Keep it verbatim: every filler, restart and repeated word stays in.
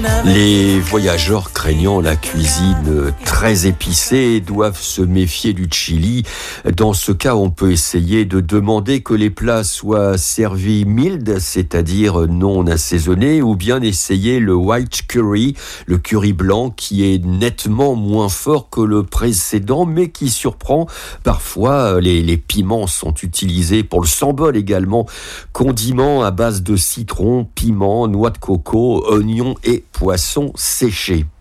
Les voyageurs craignant la cuisine très épicée doivent se méfier du chili. Dans ce cas, on peut essayer de demander que les plats soient servis mild, c'est-à-dire non assaisonnés, ou bien essayer le white curry, le curry blanc qui est nettement moins fort que le précédent, mais qui surprend. Parfois, les, les piments sont utilisés pour le sambal également, condiments à base de citron, piment, noix de coco, oignons et poissons séchés.